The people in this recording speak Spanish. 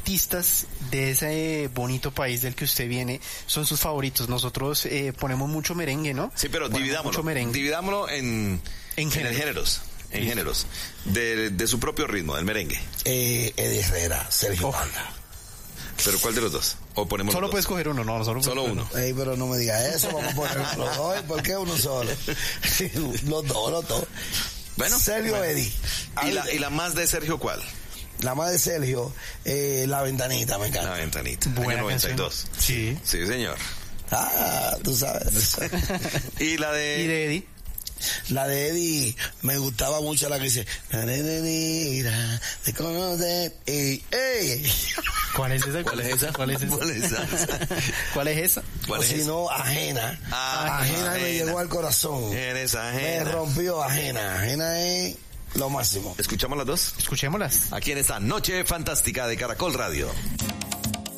artistas de ese bonito país del que usted viene son sus favoritos? Nosotros ponemos mucho merengue, ¿no? Sí, pero ponemos dividámoslo en géneros. En géneros. De su propio ritmo, del merengue. Eddie Herrera, Sergio Banda. ¿Pero cuál de los dos? ¿O ponemos solo los dos? puedes coger uno, no, solo uno. Pero no me digas eso, vamos a poner los dos. ¿Por qué uno solo? Los dos. Bueno. Sergio, Eddie. ¿Y la más de Sergio cuál? La más de Sergio, La Ventanita, me encanta. La Ventanita, buena año 92. Sí. Sí, señor. Tú sabes. ¿Y la de...? ¿Y de Eddie? La de Eddie me gustaba mucho, la que dice te conoce ¿Cuál es esa? ¿Cuál es esa? ¿Cuál es esa? O si no, Ajena. Ajena me llegó al corazón. Eres ajena. Me rompió Ajena es lo máximo. ¿Escuchamos las dos? Escuchémoslas. Aquí en esta Noche Fantástica de Caracol Radio.